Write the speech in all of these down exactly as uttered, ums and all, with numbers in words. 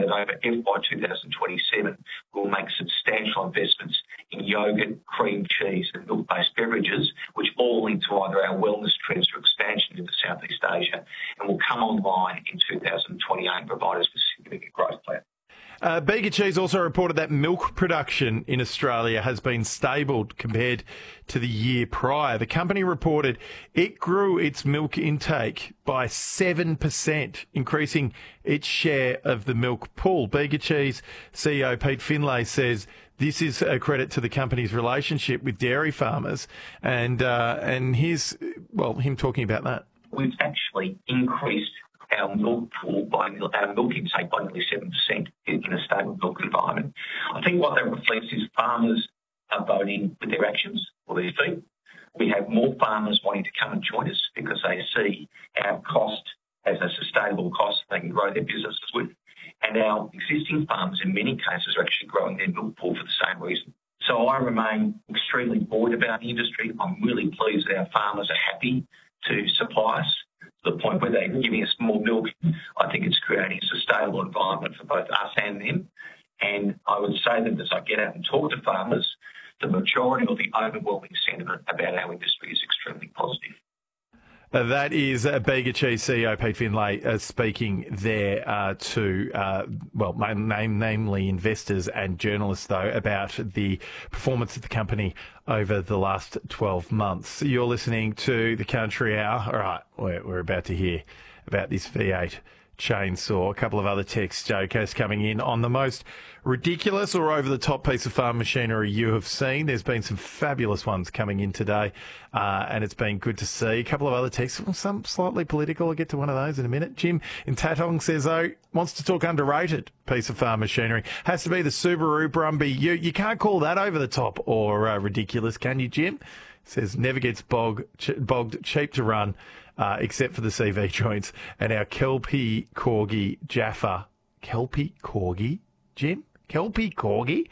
that over F Y twenty twenty-seven, we'll make substantial investments in yogurt, cream, cheese and milk-based beverages, which all link to either our wellness trends or expansion into Southeast Asia, and will come online in two thousand twenty-eight and provide us with significant growth plan. Uh, Bega Cheese also reported that milk production in Australia has been stable compared to the year prior. The company reported it grew its milk intake by seven percent, increasing its share of the milk pool. Bega Cheese C E O Pete Finlay says this is a credit to the company's relationship with dairy farmers, and uh, and here's, well, him talking about that. We've actually increased our milk pool by our milk intake by nearly seven percent in, in a stable milk environment. I think what that reflects is farmers are voting with their actions or their feet. We have more farmers wanting to come and join us because they see our cost as a sustainable cost they can grow their businesses with. And our existing farmers, in many cases, are actually growing their milk pool for the same reason. So I remain extremely buoyed about the industry. I'm really pleased that our farmers are happy to supply us to the point where they're giving us more milk. I think it's creating a sustainable environment for both us and them. And I would say that as I get out and talk to farmers, the majority of the overwhelming sentiment about our industry is extremely positive. Uh, that is uh, Bega Cheese C E O Pete Finlay uh, speaking there uh, to, uh, well, name, namely investors and journalists, though, about the performance of the company over the last twelve months. You're listening to The Country Hour. All right, we're, we're about to hear about this V eight chainsaw. A couple of other texts, Jokers, coming in on the most ridiculous or over-the-top piece of farm machinery you have seen. There's been some fabulous ones coming in today, uh, and it's been good to see. A couple of other texts, some slightly political. I'll get to one of those in a minute. Jim in Tatong says, oh, wants to talk underrated piece of farm machinery. Has to be the Subaru Brumby. You, you can't call that over the top or uh, ridiculous, can you, Jim? Says, never gets bog, ch- bogged, cheap to run. Uh, except for the C V joints, and our Kelpie Corgi Jaffa. Kelpie Corgi? Jim? Kelpie Corgi?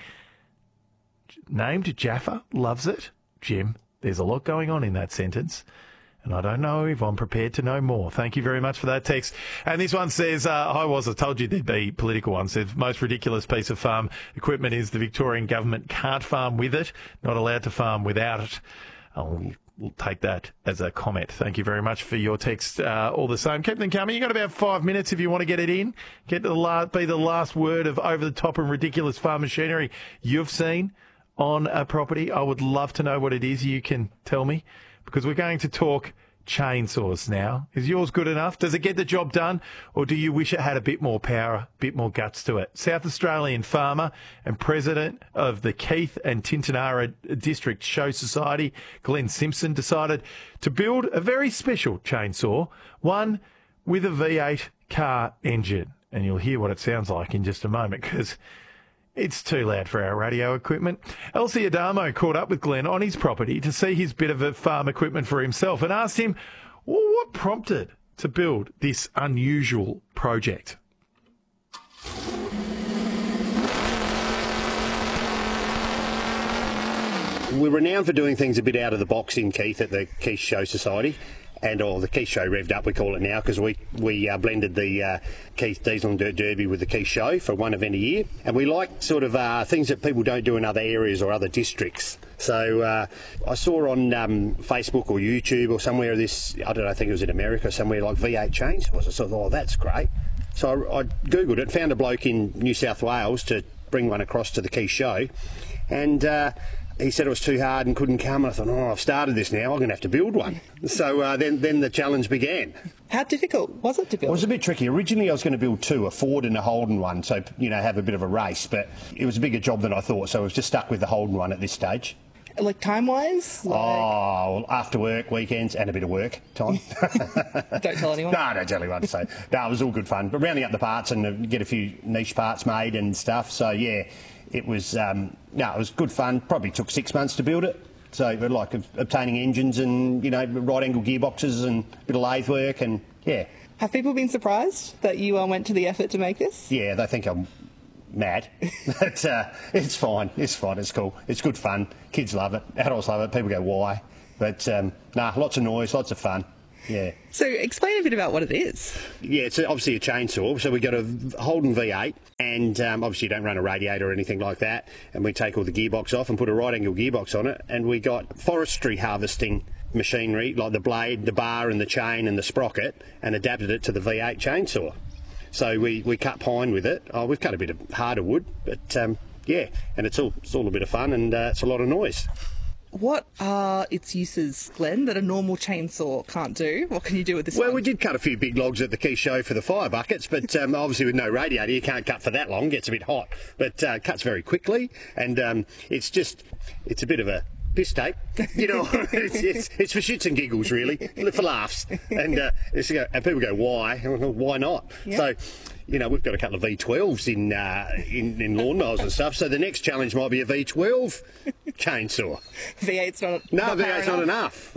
Named Jaffa? Loves it? Jim, there's a lot going on in that sentence, and I don't know if I'm prepared to know more. Thank you very much for that text. And this one says, uh, I was, I told you there'd be political ones. Says, most ridiculous piece of farm equipment is the Victorian government can't farm with it, not allowed to farm without it. I'll We'll take that as a comment. Thank you very much for your text. Uh, all the same, keep them coming. You've got about five minutes if you want to get it in. Get the last, be the last word of over-the-top and ridiculous farm machinery you've seen on a property. I would love to know what it is. You can tell me, because we're going to talk chainsaws now. Is yours good enough? Does it get the job done, or do you wish it had a bit more power, a bit more guts to it? South Australian farmer and president of the Keith and Tintinara District Show Society, Glenn Simpson, decided to build a very special chainsaw, one with a V eight car engine. And you'll hear what it sounds like in just a moment, because it's too loud for our radio equipment. Elsie Adamo caught up with Glenn on his property to see his bit of a farm equipment for himself and asked him, well, what prompted to build this unusual project? We're renowned for doing things a bit out of the box in Keith at the Keith Show Society. And or the Keith Show Revved Up, we call it now, because we we uh, blended the uh, Keith Diesel and Dirt Derby with the Keith Show for one event a year. And we like sort of uh, things that people don't do in other areas or other districts. So uh, I saw on um, Facebook or YouTube or somewhere this, I don't know, I think it was in America, somewhere like V eight chainsaws. I thought, oh, that's great. So I, I Googled it, found a bloke in New South Wales to bring one across to the Keith Show. And uh, he said it was too hard and couldn't come. And I thought, oh, I've started this now. I'm going to have to build one. So uh, then, then the challenge began. How difficult was it to build? It was a bit tricky. Originally, I was going to build two, a Ford and a Holden one, so, you know, have a bit of a race. But it was a bigger job than I thought, so I was just stuck with the Holden one at this stage. Like time-wise? Like... Oh, well, after work, weekends, and a bit of work time. Don't tell anyone? No, don't tell anyone. So, no, it was all good fun. But rounding up the parts and get a few niche parts made and stuff. So, yeah, it was, um, no, it was good fun. Probably took six months to build it. So, like obtaining engines and, you know, right-angle gearboxes and a bit of lathe work and, yeah. Have people been surprised that you uh, went to the effort to make this? Yeah, they think I'm mad. But uh, it's fine. It's fine. It's cool. It's good fun. Kids love it. Adults love it. People go, why? But, um, nah, lots of noise, lots of fun. Yeah. So explain a bit about what it is. Yeah, it's obviously a chainsaw. So we got a Holden V eight, and um, obviously you don't run a radiator or anything like that. And we take all the gearbox off and put a right angle gearbox on it. And we got forestry harvesting machinery, like the blade, the bar and the chain and the sprocket, and adapted it to the V eight chainsaw. So we, we cut pine with it. Oh, we've cut a bit of harder wood, but um, yeah, and it's all it's all a bit of fun, and uh, it's a lot of noise. What are its uses, Glenn, that a normal chainsaw can't do? What can you do with this Well, one? we did cut a few big logs at the Key Show for the fire buckets, but um, obviously with no radiator, you can't cut for that long. It gets a bit hot, but uh, cuts very quickly, and um, it's just, it's a bit of a piss take, you know. it's, it's, it's for shits and giggles, really, for laughs, and uh, it's, and people go, why? Why not? Yeah. So, you know, we've got a couple of V twelves in, uh, in in lawnmowers and stuff, so the next challenge might be a V twelve chainsaw. V eight's not No, not V power eight's not enough.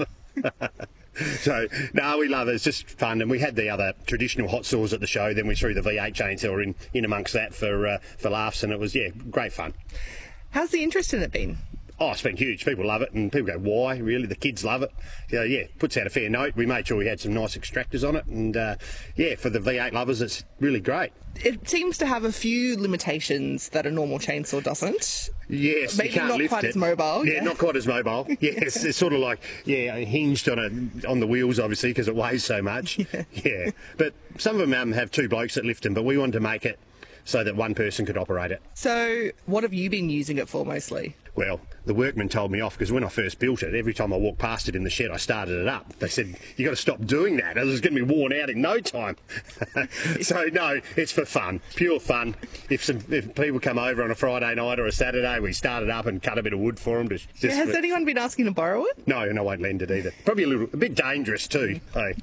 So, no, we love it. It's just fun. And we had the other traditional hot saws at the show, then we threw the V eight chainsaw in, in amongst that for uh, for laughs, and it was, yeah, great fun. How's the interest in it been? Oh, it's been huge. People love it, and people go, why? Really? The kids love it. So, yeah, puts out a fair note. We made sure we had some nice extractors on it, and, uh, yeah, for the V eight lovers, it's really great. It seems to have a few limitations that a normal chainsaw doesn't. Yes, Maybe you can't not lift quite it. as mobile. Yeah, Yeah. not quite as mobile. Yes, it's sort of like, yeah, hinged on a, on the wheels, obviously, because it weighs so much. Yeah. yeah. But some of them um, have two blokes that lift them, but we wanted to make it so that one person could operate it. So what have you been using it for mostly? Well, the workmen told me off because when I first built it, every time I walked past it in the shed, I started it up. They said, you got to stop doing that. It was going to be worn out in no time. So, no, it's for fun, pure fun. If some if people come over on a Friday night or a Saturday, we start it up and cut a bit of wood for them. To just Has for, anyone been asking to borrow it? No, and I won't lend it either. Probably a little, a bit dangerous too. Hey.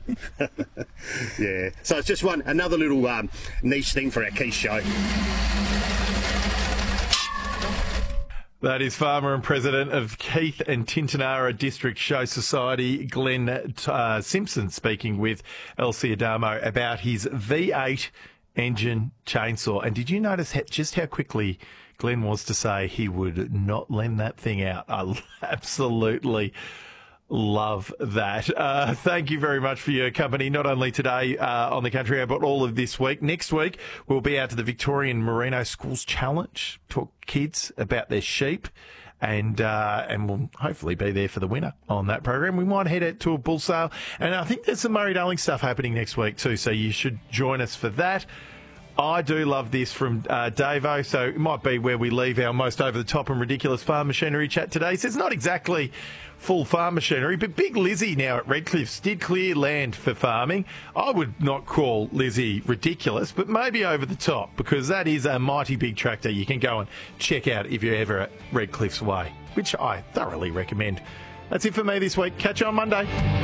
Yeah. So it's just one, another little um, niche thing for our Keith Show. That is farmer and president of Keith and Tintinara District Show Society, Glenn uh, Simpson, speaking with Elsie Adamo about his V eight engine chainsaw. And did you notice how, just how quickly Glenn was to say he would not lend that thing out? I absolutely love that. Uh, thank you very much for your company, not only today uh, on the Country Hour, but all of this week. Next week, we'll be out to the Victorian Merino Schools Challenge, talk kids about their sheep, and uh, and we'll hopefully be there for the winner on that program. We might head out to a bull sale, and I think there's some Murray Darling stuff happening next week too, so you should join us for that. I do love this from uh, Davo, so it might be where we leave our most over-the-top and ridiculous farm machinery chat today. So it's not exactly full farm machinery, but Big Lizzie now at Redcliffs did clear land for farming. I would not call Lizzie ridiculous, but maybe over the top, because that is a mighty big tractor you can go and check out if you're ever at Redcliffs Way, which I thoroughly recommend. That's it for me this week. Catch you on Monday.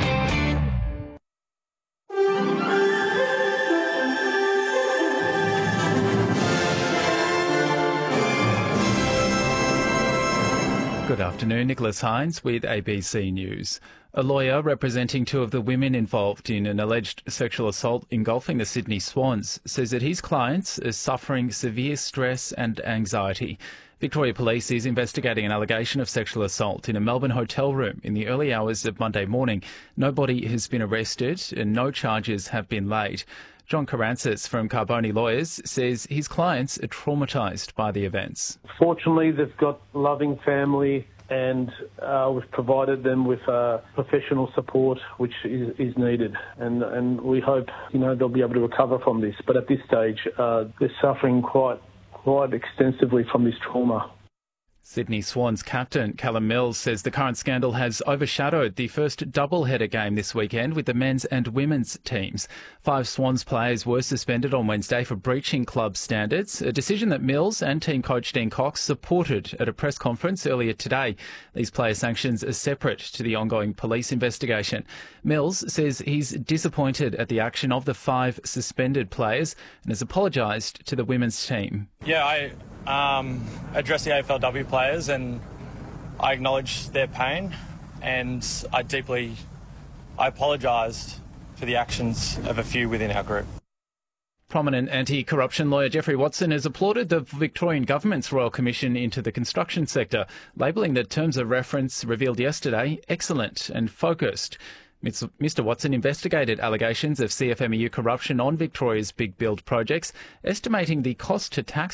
Good afternoon, Nicholas Hines with A B C News. A lawyer representing two of the women involved in an alleged sexual assault engulfing the Sydney Swans says that his clients are suffering severe stress and anxiety. Victoria Police is investigating an allegation of sexual assault in a Melbourne hotel room in the early hours of Monday morning. Nobody has been arrested and no charges have been laid. John Karantzis from Carboni Lawyers says his clients are traumatised by the events. Fortunately, they've got a loving family, and uh, we've provided them with uh, professional support, which is, is needed. And, and we hope, you know, they'll be able to recover from this. But at this stage, uh, they're suffering quite, quite extensively from this trauma. Sydney Swans captain Callum Mills says the current scandal has overshadowed the first doubleheader game this weekend with the men's and women's teams. Five Swans players were suspended on Wednesday for breaching club standards, a decision that Mills and team coach Dean Cox supported at a press conference earlier today. These player sanctions are separate to the ongoing police investigation. Mills says he's disappointed at the action of the five suspended players and has apologised to the women's team. Yeah, I um, addressed the A F L W players and I acknowledged their pain, and I deeply, I apologised for the actions of a few within our group. Prominent anti-corruption lawyer Jeffrey Watson has applauded the Victorian government's Royal Commission into the construction sector, labelling the terms of reference revealed yesterday excellent and focused. Mister Watson investigated allegations of C F M E U corruption on Victoria's big build projects, estimating the cost to taxpayers